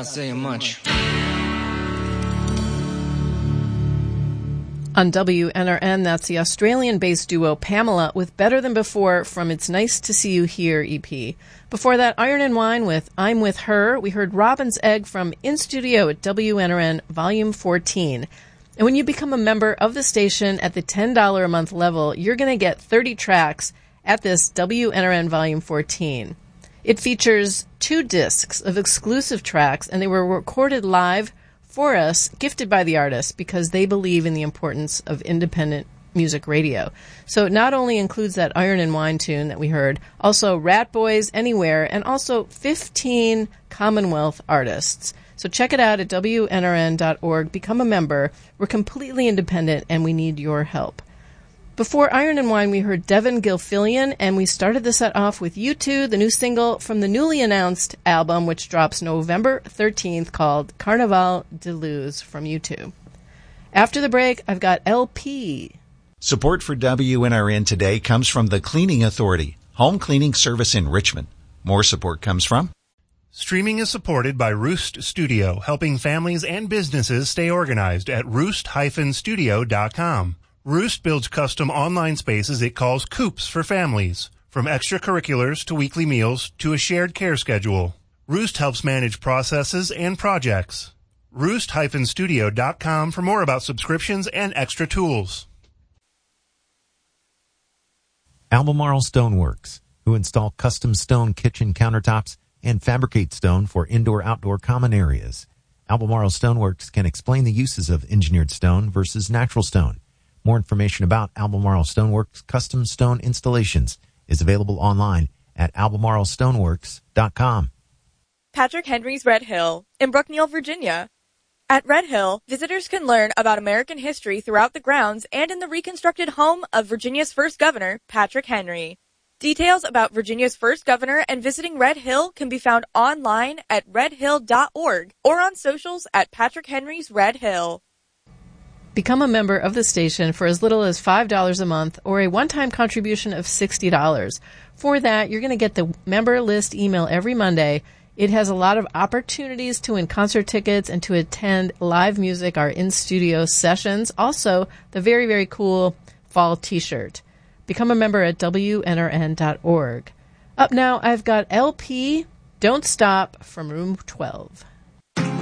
saying much. On WNRN, that's the Australian-based duo Pamela with Better Than Before from its Nice to See You Here EP. Before that, Iron and Wine with I'm With Her. We heard Robin's Egg from In Studio at WNRN Volume 14. And when you become a member of the station at the $10 a month level, you're going to get 30 tracks at this WNRN Volume 14. It features 2 discs of exclusive tracks, and they were recorded live for us, gifted by the artists, because they believe in the importance of independent music radio. So it not only includes that Iron and Wine tune that we heard, also Rat Boys Anywhere, and also 15 Commonwealth artists. So check it out at WNRN.org. Become a member. We're completely independent, and we need your help. Before Iron and Wine, we heard Devin Gilfillian, and we started the set off with U2, the new single from the newly announced album, which drops November 13th, called Carnaval de Luz from U2. After the break, I've got LP. Support for WNRN today comes from the Cleaning Authority, home cleaning service in Richmond. More support comes from... Streaming is supported by Roost Studio, helping families and businesses stay organized at roost-studio.com. Roost builds custom online spaces it calls coops for families, from extracurriculars to weekly meals to a shared care schedule. Roost helps manage processes and projects. Roost-studio.com for more about subscriptions and extra tools. Albemarle Stoneworks, who install custom stone kitchen countertops and fabricate stone for indoor-outdoor common areas. Albemarle Stoneworks can explain the uses of engineered stone versus natural stone. More information about Albemarle Stoneworks custom stone installations is available online at albemarlestoneworks.com. Patrick Henry's Red Hill in Brookneal, Virginia. At Red Hill, visitors can learn about American history throughout the grounds and in the reconstructed home of Virginia's first governor, Patrick Henry. Details about Virginia's first governor and visiting Red Hill can be found online at redhill.org or on socials at Patrick Henry's Red Hill. Become a member of the station for as little as $5 a month or a one-time contribution of $60. For that, you're going to get the member list email every Monday. It has a lot of opportunities to win concert tickets and to attend live music, our in-studio sessions. Also, the very, very cool fall t-shirt. Become a member at WNRN.org. Up now, I've got LP, Don't Stop from Room 12.